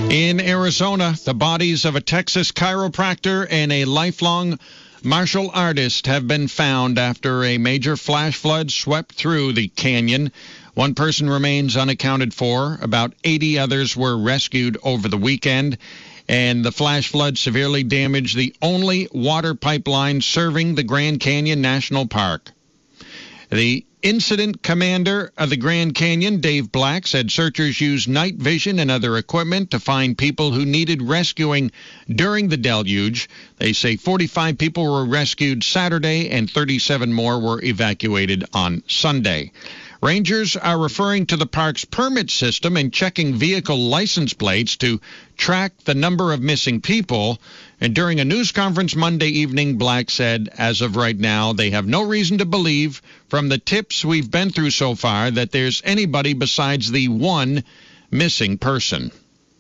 In Arizona, the bodies of a Texas chiropractor and a lifelong martial artist have been found after a major flash flood swept through the canyon. One person remains unaccounted for. About 80 others were rescued over the weekend, and the flash flood severely damaged the only water pipeline serving the Grand Canyon National Park. The incident commander of the Grand Canyon, Dave Black, said searchers used night vision and other equipment to find people who needed rescuing during the deluge. They say 45 people were rescued Saturday and 37 more were evacuated on Sunday. Rangers are referring to the park's permit system and checking vehicle license plates to track the number of missing people. And during a news conference Monday evening, Black said, as of right now, they have no reason to believe from the tips we've been through so far that there's anybody besides the one missing person.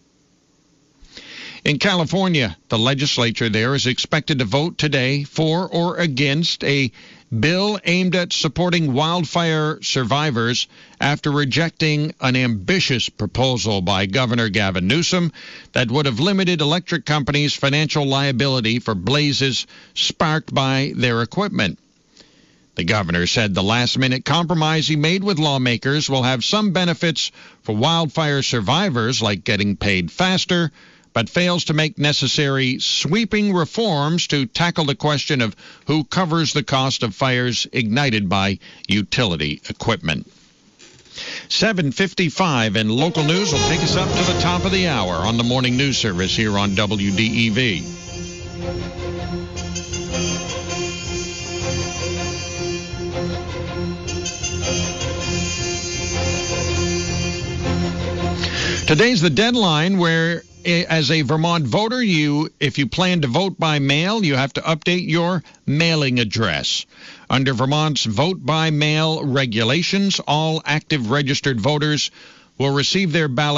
In California, the legislature there is expected to vote today for or against a bill aimed at supporting wildfire survivors after rejecting an ambitious proposal by Governor Gavin Newsom that would have limited electric companies' financial liability for blazes sparked by their equipment. The governor said the last-minute compromise he made with lawmakers will have some benefits for wildfire survivors, like getting paid faster, but fails to make necessary sweeping reforms to tackle the question of who covers the cost of fires ignited by utility equipment. 7:55 and local news will take us up to the top of the hour on the morning news service here on WDEV. Today's the deadline where, as a Vermont voter, if you plan to vote by mail, you have to update your mailing address. Under Vermont's vote by mail regulations, all active registered voters will receive their ballot